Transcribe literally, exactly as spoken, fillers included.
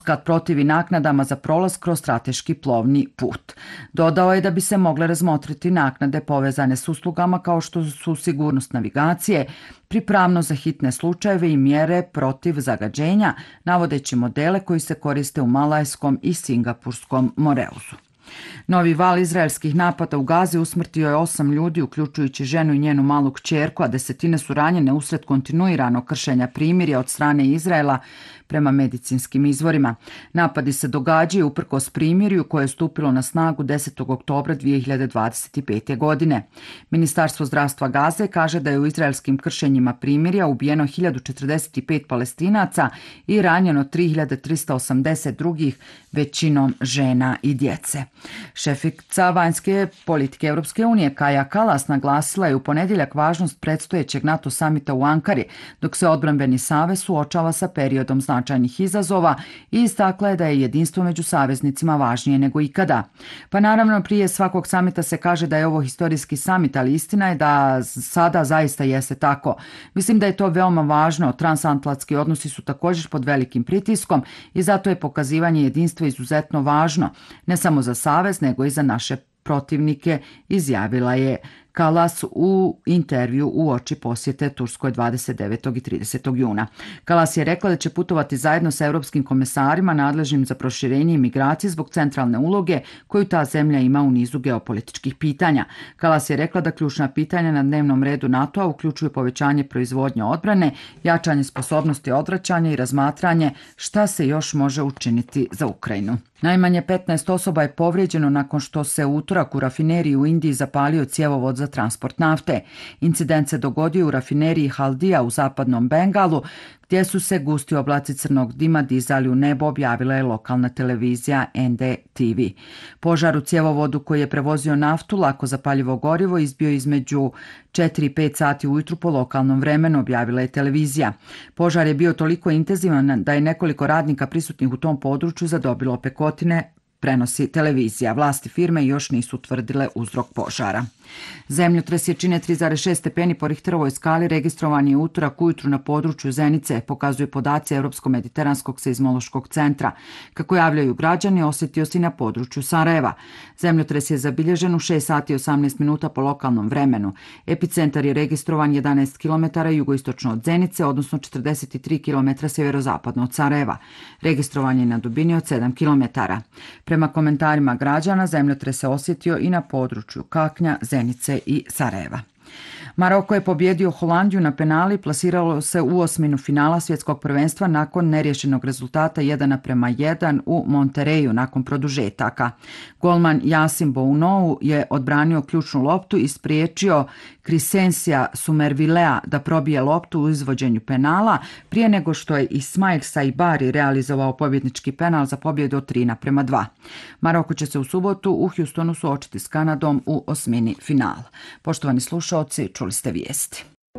kad protivi naknadama za prolaz kroz strateški plovni put. Dodao je da bi se mogle razmotriti naknade povezane s uslugama kao što su sigurnost navigacije, pripravnost za hitne slučajeve i mjere protiv zagađenja, navodeći modele koji se koriste u Malajskom i Singapurskom Moreuzu. Novi val izraelskih napada u Gazi usmrtio je osam ljudi, uključujući ženu i njenu malu kćerku, a desetine su ranjene usred kontinuiranog kršenja primirja od strane Izraela, prema medicinskim izvorima. Napadi se događaju uprkos primirju koje je stupilo na snagu desetog oktobra dvije hiljade dvadeset pete. godine. Ministarstvo zdravstva Gaze kaže da je u izraelskim kršenjima primirja ubijeno hiljadu četrdeset pet Palestinaca i ranjeno tri hiljade trista osamdeset drugih, većinom žena i djece. Šefica vanjske politike Europske unije Kaja Kallas naglasila je u ponedjeljak važnost predstojećeg NATO samita u Ankari, dok se odbrambeni savez suočava sa periodom značajnih izazova i istakla je da je jedinstvo među saveznicima važnije nego ikada. Pa naravno, prije svakog samita se kaže da je ovo historijski samit, ali istina je da sada zaista jeste tako. Mislim da je to veoma važno. Transatlantski odnosi su također pod velikim pritiskom i zato je pokazivanje jedinstva izuzetno važno, ne samo za savez, nego i za naše protivnike, izjavila je Kallas u intervju uoči posjete Turskoj dvadeset devetog i tridesetog juna. Kallas je rekla da će putovati zajedno sa europskim komesarima nadležnim za proširenje i migracije zbog centralne uloge koju ta zemlja ima u nizu geopolitičkih pitanja. Kallas je rekla da ključna pitanja na dnevnom redu NATO-a uključuju povećanje proizvodnje odbrane, jačanje sposobnosti odvraćanja i razmatranje šta se još može učiniti za Ukrajinu. Najmanje petnaest osoba je povrijeđeno nakon što se u utorak u rafineriji u Indiji zapalio cjevovod za transport nafte. Incident se dogodio u rafineriji Haldija u zapadnom Bengalu, gdje su se gusti oblaci crnog dima dizali u nebo, objavila je lokalna televizija N D T V. Požar u cjevovodu koji je prevozio naftu, lako zapaljivo gorivo, izbio između četiri i pet sati ujutru po lokalnom vremenu, objavila je televizija. Požar je bio toliko intenzivan da je nekoliko radnika prisutnih u tom području zadobilo opekotine, prenosi televizija. Vlasti firme još nisu utvrdile uzrok požara. Zemljotres jačine tri zarez šest stepeni po Richterovoj skali registrovan je utorak ujutru na području Zenice, pokazuju podaci Europsko-mediteranskog seizmološkog centra. Kako javljaju građani, osjetio se i na području Sarajeva. Zemljotres je zabilježen u šest sati i osamnaest minuta po lokalnom vremenu. Epicentar je registrovan jedanaest kilometara jugoistočno od Zenice, odnosno četrdeset tri kilometra sjeverozapadno od Sarajeva. Registrovan je na dubini od sedam kilometara. Prema komentarima građana, zemljotres se osjetio i na području Kaknja, Zenice i Sarajeva. Maroko je pobjedio Holandiju na penali i plasiralo se u osminu finala svjetskog prvenstva nakon neriješenog rezultata jedan prema jedan u Montereju nakon produžetaka. Golman Yasin Bounou je odbranio ključnu loptu i spriječio Crescencia Somervillea da probije loptu u izvođenju penala prije nego što je Ismail Saibari realizovao pobjednički penal za pobjedu od tri naprema dva. Maroko će se u subotu u Houstonu suočiti s Kanadom u osmini finala. Poštovani slušalci, čuli ste vijesti.